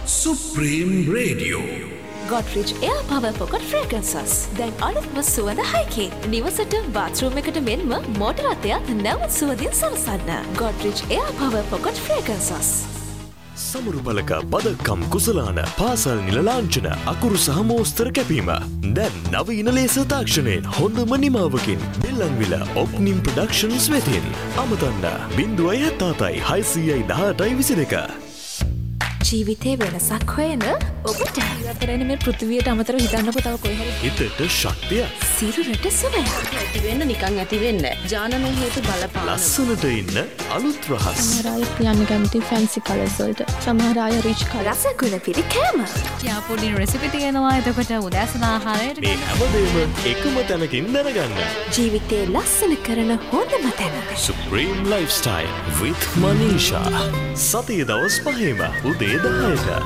Supreme Radio. Godrej Air Power Pocket Fragrances. දැන් අලුත්ම සුවඳ හයකින් නිවසට bathroom එකට මෙන්ම මෝටර අතයත් නැවත සුවඳින් සලසන්න. Godrej Air Power Pocket Fragrances. සමුරු බලක පදක්කම් කුසලාන පාසල් නිල ලාංඡන අකුරු සහ මෝස්තර කැපීම දැන් නවීන ලේස තාක්ෂණයෙන් හොඳම නිමාවකින් බෙල්ලන්විල ඔප්නිම් ප්‍රොඩක්ෂන්ස් වෙතින් අමතන්න 077 618 22 ජීවිතේ වෙනසක් හොයන ඔබට අතරෙන මේ පෘථිවියට අමතරව හිතන්නකො තව කොයි හරි හිතට ශක්තිය සිරුරට සුවයක් ඇති වෙන්න නිකන් ඇති වෙන්න ජානමය හේතු බලපාන ලස්සනට ඉන්න අලුත් රහස් සමහර අය යන්න කැමති ෆැන්සි කලර්ස් වලට සමහර අය රිච් කලර් රසගුණ පිරිකෑම යාපොඩි රෙසිපි තියෙනවා එතකොට උදෑසන ආහාරයට මේ හැමදේම එකම තැනකින් දැනගන්න ජීවිතේ ලස්සන කරන හොඳම තැන Supreme Lifestyle with Manisha සතිය දවස් පහේම උදේ 10ට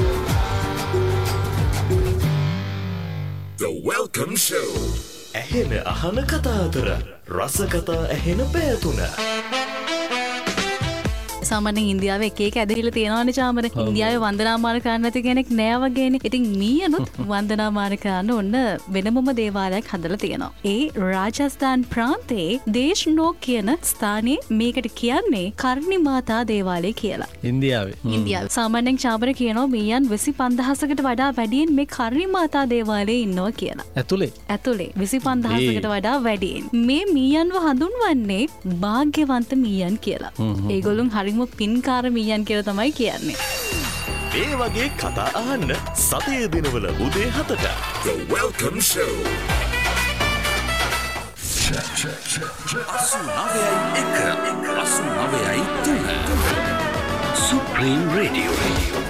The Welcome Show. ඇහෙන අහන කතා අතර රස කතා ඇහෙන පැය 3 සාමාන්‍යයෙන් ඉන්දියාවේ එක එක ඇදහිලා තියෙනවානේ චාමර. ඉන්දියාවේ වන්දනාමාන කරන්න නැති කෙනෙක් නෑ වගේනේ. ඉතින් මීයනුත් වන්දනාමාන කරන්න ඕන වෙනමම දේවාලයක් හදලා තියෙනවා. ඒ රාජස්ථාන් ප්‍රාන්තයේ දේශ්නෝක් කියන ස්ථානයේ මේකට කියන්නේ කර්ණි මාතා දේවාලය කියලා. ඉන්දියාවේ. සාමාන්‍යයෙන් චාමර කියනවා මීයන් 25000කට වඩා වැඩියෙන් මේ කර්ණි මාතා දේවාලයේ ඉන්නවා කියලා. ඇතුලේ 25000කට වඩා වැඩියෙන්. මේ මීයන්ව හඳුන්වන්නේ වාග්යවන්ත මීයන් කියලා. ඒගොල්ලොන් හරිම පින්කාර මීයන් කියලා තමයි කියන්නේ. මේ වගේ කතා අහන්න සතියේ දිනවල උදේ 7ට The Welcome Show. 89.1 89.3 Supreme Radio.